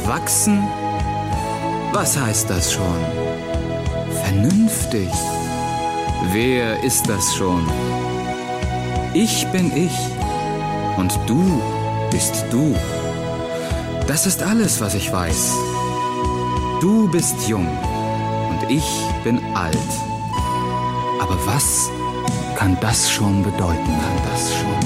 Erwachsen? Was heißt das schon? Vernünftig? Wer ist das schon? Ich bin ich und du bist du. Das ist alles, was ich weiß. Du bist jung und ich bin alt. Aber was kann das schon bedeuten? Kann das schon